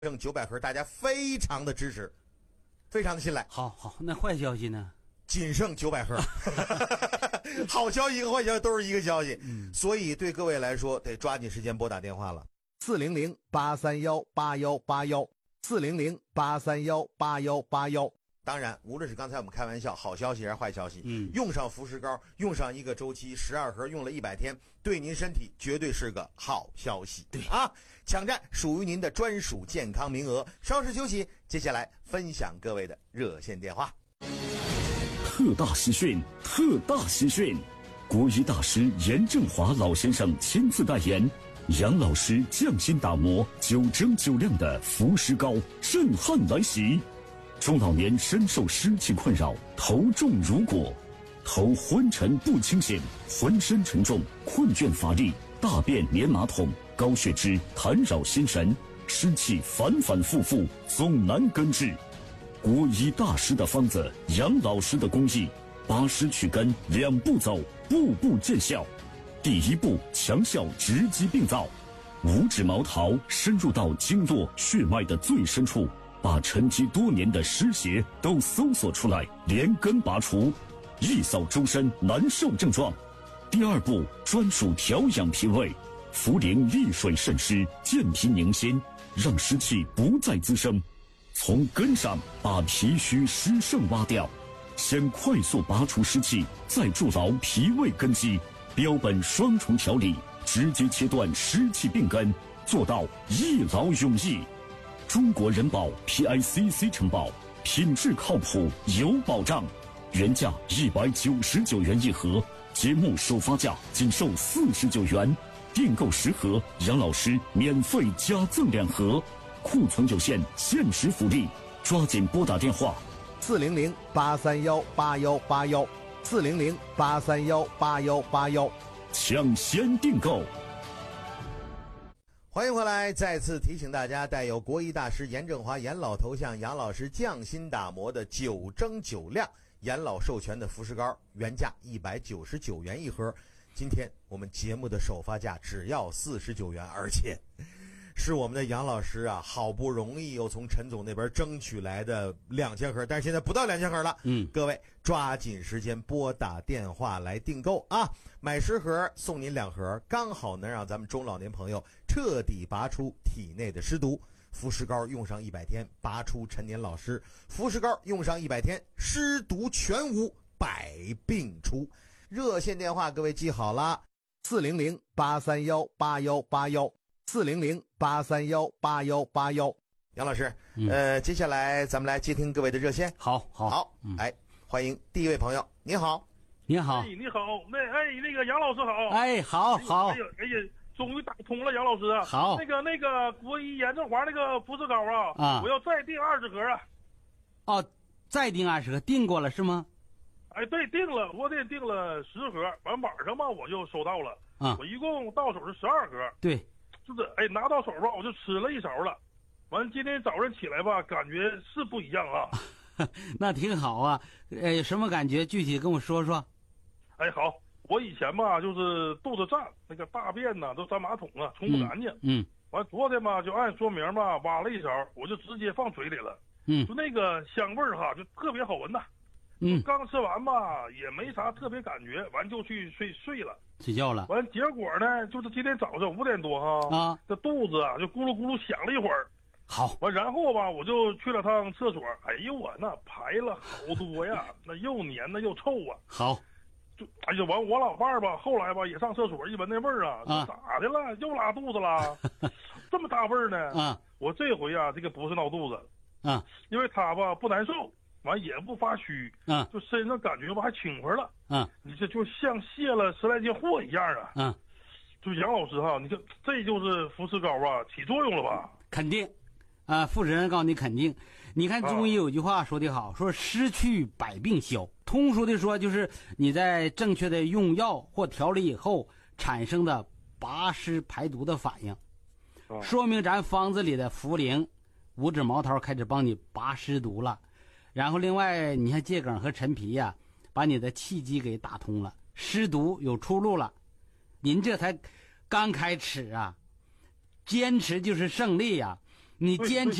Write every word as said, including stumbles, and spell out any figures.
剩九百盒，大家非常的支持，非常的信赖。 好好，那坏消息呢？ 仅剩九百盒。好消息和坏消息都是一个消息，嗯、所以对各位来说得抓紧时间拨打电话了。四零零八三幺八幺八幺，四零零八三幺八幺八幺。当然，无论是刚才我们开玩笑，好消息还是坏消息，嗯，用上福石膏，用上一个周期，十二盒，用了一百天，对您身体绝对是个好消息。对啊，抢占属于您的专属健康名额。稍事休息，接下来分享各位的热线电话。 特大喜讯，特大喜讯！国医大师严正华老先生亲自代言，杨老师匠心打磨，九蒸九亮的福石膏震撼来袭。中老年深受湿气困扰，头重如裹，头昏沉不清醒，浑身沉重，困倦乏力，大便黏马桶，高血脂弹扰心神，湿气反反复复，总难根治。国医大师的方子，杨老师的工艺，拔湿去根两步走，步步见效。第一步，强效直击病灶，五指毛桃深入到经络血脉的最深处，把沉积多年的湿邪都搜索出来，连根拔除，一扫周身难受症状。第二步，专属调养脾胃，茯苓利水渗湿，健脾宁心，让湿气不再滋生，从根上把脾虚湿盛挖掉，先快速拔除湿气，再筑牢脾胃根基，标本双重调理，直接切断湿气病根，做到一劳永逸。中国人保 P I C C 承保，品质靠谱有保障，原价一百九十九元一盒，节目首发价仅售四十九元，订购十盒，杨老师免费加赠两盒，库存有限，限时福利，抓紧拨打电话四零零八三幺八幺八幺，四零零八三幺八幺八幺， 抢先订购。 欢迎回来，再次提醒大家，带有国医大师严正华严老头像杨老师匠心打磨的九蒸九亮严老授权的福石膏，原价一百九十九元一盒，今天我们节目的首发价只要四十九元，而且是我们的杨老师啊，好不容易又从陈总那边争取来的两千盒，但是现在不到两千盒了。嗯，各位抓紧时间拨打电话来订购啊！买十盒送您两盒，刚好能让咱们中老年朋友彻底拔出体内的湿毒。福石膏用上一百天，拔出陈年老湿；福石膏用上一百天，湿毒全无，百病除。热线电话各位记好了，四零零八三幺八幺八幺。四零零八三幺八幺八幺，杨老师，嗯、呃，接下来咱们来接听各位的热线。 好，好， 好，嗯、哎，欢迎第一位朋友，你好， 你好， 哎，你好，那哎，那个杨老师好， 哎，好，好， 哎呀，哎呀，终于打通了，杨老师， 好， 那个那个国医严正华那个福石膏啊， 啊， 我要再订二十盒啊。 哦，再订二十盒，订过了是吗？ 哎，对，订了，我得订了十盒，完晚上吧我就收到了，啊，我一共到手是十二盒， 对。 就是哎，拿到手吧，我就吃了一勺了。完，今天早上起来吧，感觉是不一样啊。 那挺好啊，呃，什么感觉？具体跟我说说。 哎，好，我以前吧，就是肚子胀，那个大便呢都沾马桶了，冲不干净。嗯。完，昨天吧，就按说明吧，挖了一勺，我就直接放嘴里了。嗯。就那个香味儿哈，就特别好闻呐。嗯。刚吃完吧，也没啥特别感觉，完就去睡睡了。 睡觉了， 完结果呢，就是今天早上五点多哈啊，这肚子啊就咕噜咕噜响了一会儿， 好， 完然后吧我就去了趟厕所，哎呦我那排了好多呀，那又黏呢又臭啊， 好， 就哎呀完我老伴儿吧，后来吧也上厕所一闻那味儿啊，啊咋的了又拉肚子了，这么大味儿呢啊，我这回啊这个不是闹肚子啊，因为他吧不难受。完也不发虚，嗯，就身上感觉吧还轻快了，嗯，你这就像卸了十来斤货一样啊，嗯，就杨老师哈，你看这就是福石膏啊起作用了吧？ 肯定，啊，负责人告诉你肯定。你看中医有句话说得好，说湿去百病消。通俗的说就是你在正确的用药或调理以后产生的拔湿排毒的反应，说明咱方子里的茯苓、五指毛桃开始帮你拔湿毒了。然后另外你看桔梗和陈皮呀、啊，把你的气机给打通了，湿毒有出路了。您这才刚开始啊，坚持就是胜利呀、啊！ 你坚持。